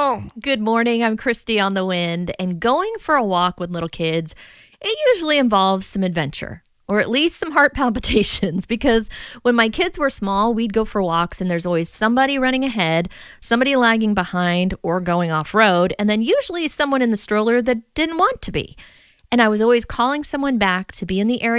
Good morning. I'm Christy on the Wind, and going for a walk with little kids, it usually involves some adventure, or at least some heart palpitations, because when my kids were small, we'd go for walks and there's always somebody running ahead, somebody lagging behind or going off road, and then usually someone in the stroller that didn't want to be. And I was always calling someone back to be in the area